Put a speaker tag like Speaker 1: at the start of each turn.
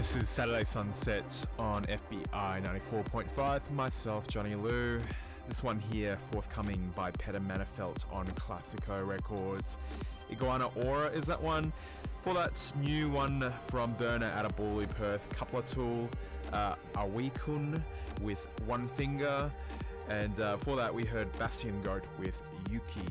Speaker 1: This is Saturday Sunset on FBI 94.5. Myself, Johnny Lou. This one here, forthcoming by Peter Manafelt on Classico Records. Iguana Aura is that one. For that new one from Burner out of Ballou, Perth, Coupler Tool, Awikun with One Finger. And for that we heard Bastion Goat with Yuki.